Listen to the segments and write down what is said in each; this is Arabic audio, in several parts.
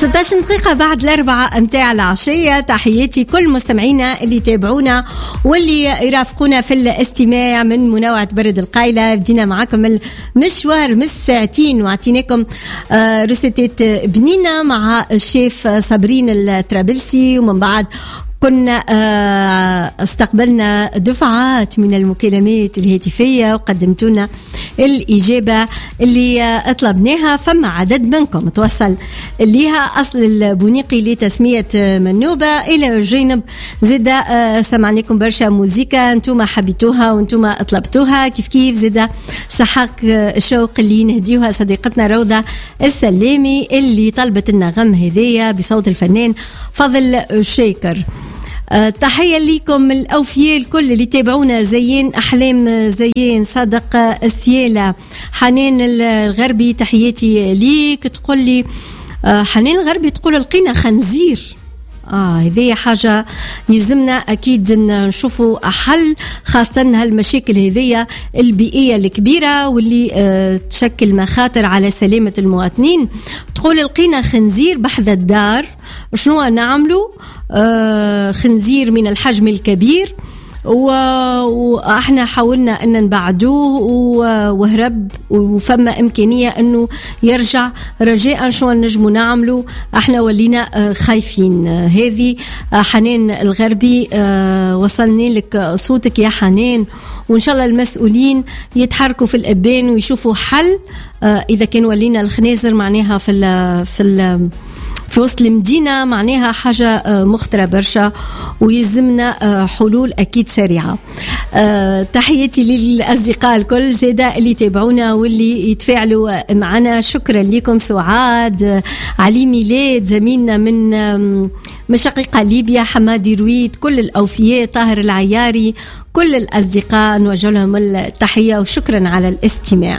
16 دقيقة بعد 4 متاع العشية. تحياتي كل مستمعينا اللي يتابعونا واللي يرافقونا في الاستماع من منوعة برد القايلة. بدينا معاكم المشوار من ساعتين وعطيناكم رسالات بنينة مع الشيف صابرين الطرابلسي، ومن بعد كنا استقبلنا دفعات من المكالمات الهاتفية وقدمتونا الإجابة اللي طلبناها. فما عدد منكم توصل ليها أصل البونيقي لتسمية منوبة إلى جانب زيدا سمعناكم برشا موزيكا انتوما حبيتوها وانتوما طلبتوها، كيف زيدا سحق الشوق اللي نهديوها صديقتنا روضة السلامي اللي طلبت النغم هذية بصوت الفنان فضل شاكر. تحية لكم الأوفياء الكل اللي تابعونا، زين أحلام زين صادق السيالة حنان الغربي تحياتي ليك. تقول لي حنان الغربي تقول لقينا خنزير، هذه حاجة يلزمنا أكيد نشوفوا حل، خاصة هالمشاكل هذه البيئية الكبيرة واللي تشكل مخاطر على سلامة المواطنين. تقول لقينا خنزير بحذا الدار، شنو نعملوا؟ خنزير من الحجم الكبير واحنا حاولنا ان نبعدوه وهرب، وفما امكانيه انه يرجع. رجاء شو نجموا نعملوا؟ احنا ولينا خايفين. هذه حنان الغربي، وصلني لك صوتك يا حنان، وان شاء الله المسؤولين يتحركوا في الابان ويشوفوا حل. اذا كان ولينا الخنازر معناها في وسط المدينة معناها حاجة مخطرة برشا ويلزمنا حلول أكيد سريعة. تحياتي للأصدقاء الكل زيدا اللي يتابعونا واللي يتفاعلوا معنا، شكرا لكم. سعاد علي ميلاد زميلنا من شقيقة ليبيا، حمادي رويد، كل الأوفياء، طاهر العياري، كل الأصدقاء نوجه لهم التحية وشكرا على الاستماع.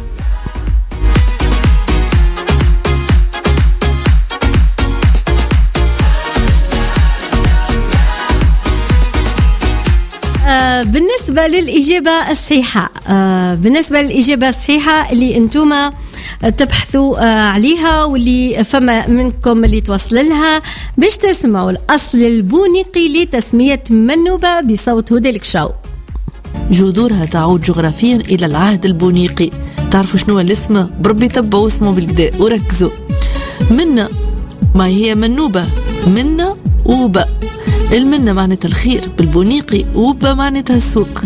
بالنسبة للإجابة الصحيحة اللي انتوما تبحثوا عليها واللي فما منكم اللي توصل لها باش تسمعوا الأصل البونيقي لتسمية منوبة بصوت هدى الكشاو. جذورها تعود جغرافيا إلى العهد البونيقي. تعرفوا شنو الاسم؟ بربي تبعوا اسمه بالكدا وركزوا. منا ما هي منوبة، منا وبا. المنة معناتها الخير بالبونيقي، وبا معناتها السوق.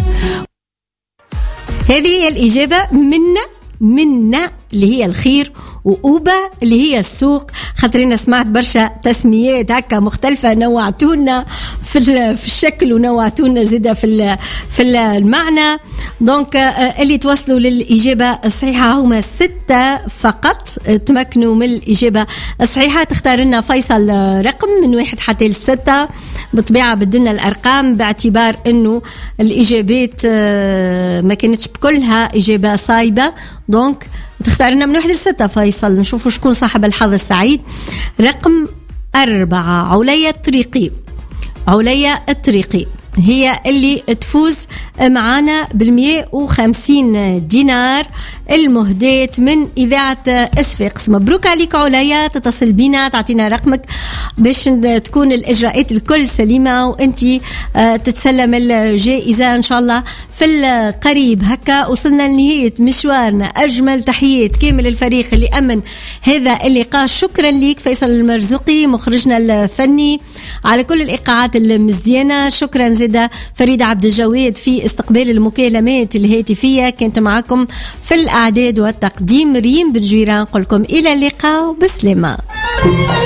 هذه هي الإجابة. منا اللي هي الخير، وأوبا اللي هي السوق. خاطرين سمعت برشا تسميات هكا مختلفة، نوعتونا في الشكل ونوعتونا زيادة في المعنى. دونك اللي توصلوا للإجابة الصحيحة هما 6 فقط تمكنوا من الإجابة الصحيحة. تختار لنا فيصل رقم من 1 حتى 6. بطبيعة بدلنا الأرقام باعتبار أنه الإجابات ما كانتش بكلها إجابة صايبة. دونك تختار لنا من 1 ل6 فيصل، نشوفوا شكون صاحب الحظ السعيد. رقم 4 عليا الطريقي هي اللي تفوز معنا ب150 دينار المهدات من إذاعة إسفاقس. مبروك عليك عليا، تتصل بينا تعطينا رقمك باش تكون الإجراءات الكل سليمة وانتي تتسلم الجائزة إن شاء الله في القريب. هكا وصلنا لنهاية مشوارنا. أجمل تحيات كامل الفريق اللي أمن هذا اللقاء. شكرا ليك فيصل المرزوقي مخرجنا الفني على كل الإيقاعات المزيانة. شكرا زيدا فريدة عبد الجواد في استقبال المكالمات الهاتفية. كنت معكم في الأعداد والتقديم ريم بن جويران. نقول لكم إلى اللقاء وبسلامة.